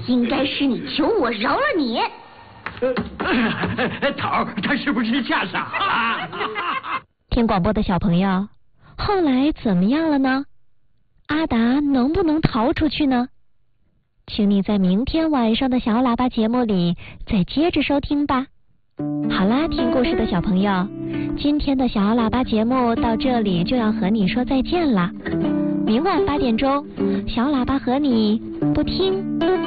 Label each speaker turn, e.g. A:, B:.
A: 应该是你求我饶了你。
B: 头儿，他是不是吓傻了？
C: 听广播的小朋友，后来怎么样了呢？阿达能不能逃出去呢？请你在明天晚上的小喇叭节目里再接着收听吧。好啦，听故事的小朋友，今天的小喇叭节目到这里就要和你说再见了。明晚8点钟，小喇叭和你不听